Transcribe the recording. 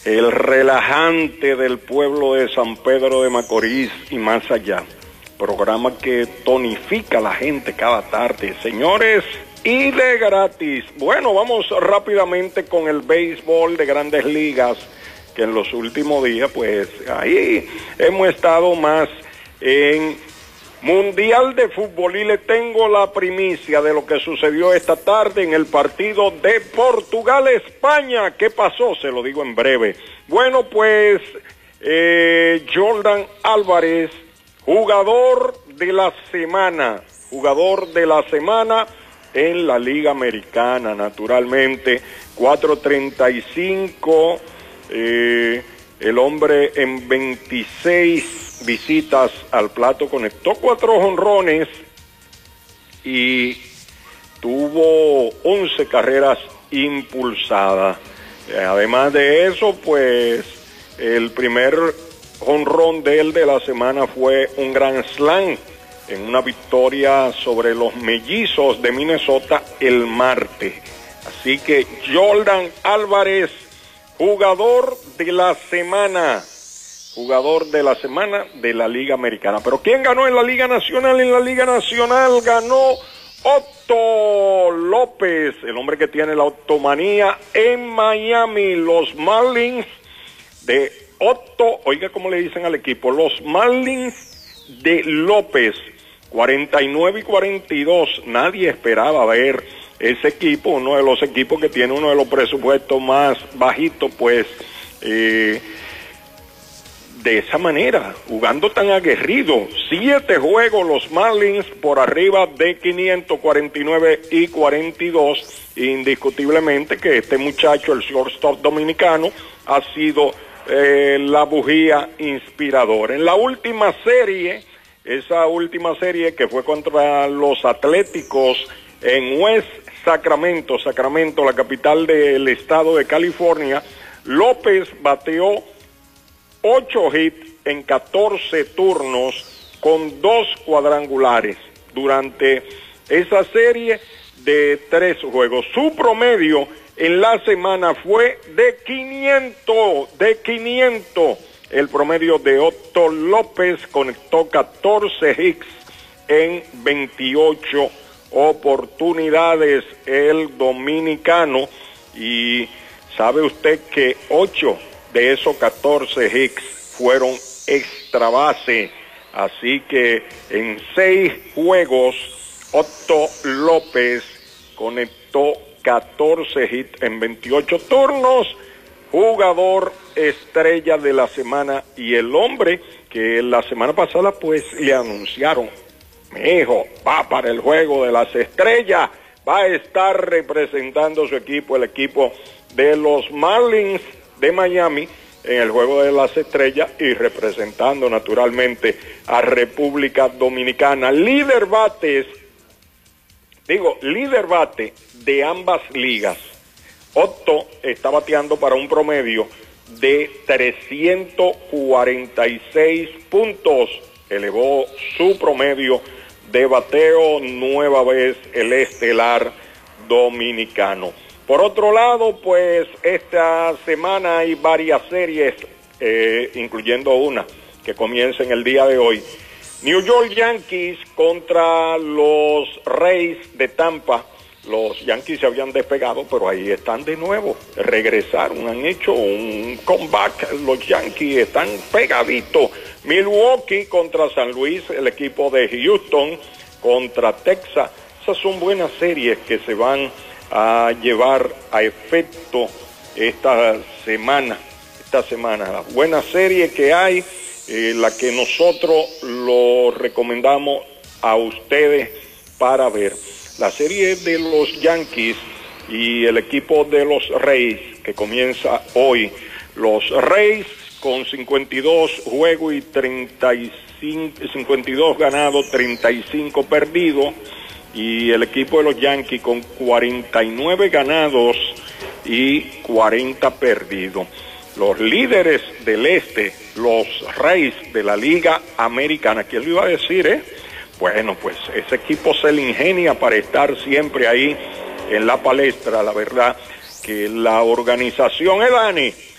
el relajante del pueblo de San Pedro de Macorís y más allá. Programa que tonifica a la gente cada tarde. Señores, y de gratis. Bueno, vamos rápidamente con el béisbol de Grandes Ligas, que en los últimos días, pues, ahí hemos estado más en Mundial de Fútbol, y le tengo la primicia de lo que sucedió esta tarde en el partido de Portugal-España. ¿Qué pasó? Se lo digo en breve. Bueno, pues Jordan Álvarez, jugador de la semana en la Liga Americana, naturalmente, 4.35, el hombre en 26 visitas al plato conectó 4 jonrones y tuvo 11 carreras impulsadas. Además de eso, pues el primer jonrón de él de la semana fue un grand slam en una victoria sobre los Mellizos de Minnesota el martes. Así que Jordan Álvarez, jugador de la semana de la Liga Americana. Pero ¿quién ganó en la Liga Nacional? En la Liga Nacional ganó Otto López, el hombre que tiene la otomanía en Miami. Los Marlins de Otto, oiga cómo le dicen al equipo, los Marlins de López, 49-42. Nadie esperaba ver ese equipo, uno de los equipos que tiene uno de los presupuestos más bajitos, pues, de esa manera, jugando tan aguerrido. 7 juegos los Marlins por arriba de 549-42. Indiscutiblemente que este muchacho, el shortstop dominicano, ha sido la bujía inspiradora. En la última serie, esa última serie que fue contra los Atléticos en West Sacramento, la capital del estado de California, López bateó 8 hits en 14 turnos con 2 cuadrangulares durante esa serie de 3 juegos. Su promedio en la semana fue de 500. El promedio de Otto López, conectó 14 hits en 28 oportunidades el dominicano, y sabe usted que 8 de esos 14 hits fueron extra base. Así que en 6 juegos Otto López conectó 14 hits en 28 turnos. Jugador estrella de la semana, y el hombre que la semana pasada pues le anunciaron, mi hijo va para el juego de las estrellas, va a estar representando su equipo, el equipo de los Marlins de Miami, en el juego de las estrellas, y representando naturalmente a República Dominicana. Líder bate de ambas ligas. Otto está bateando para un promedio de 346 puntos. Elevó su promedio de bateo, nueva vez el estelar dominicano. Por otro lado, pues esta semana hay varias series, incluyendo una que comienza en el día de hoy. New York Yankees contra los Rays de Tampa. Los Yankees se habían despegado, pero ahí están de nuevo, regresaron, han hecho un comeback. Los Yankees están pegaditos. Milwaukee contra San Luis, el equipo de Houston contra Texas. Esas son buenas series que se van a llevar a efecto esta semana. La buena serie que hay, la que nosotros lo recomendamos a ustedes para ver. La serie de los Yankees y el equipo de los Rays, que comienza hoy. Los Rays con 52 juegos y 52 ganados, 35 perdidos. Y el equipo de los Yankees con 49 ganados y 40 perdidos. Los líderes del este, los Rays de la Liga Americana. ¿Quién lo iba a decir, Bueno, pues ese equipo se le ingenia para estar siempre ahí en la palestra. La verdad que la organización, Dani,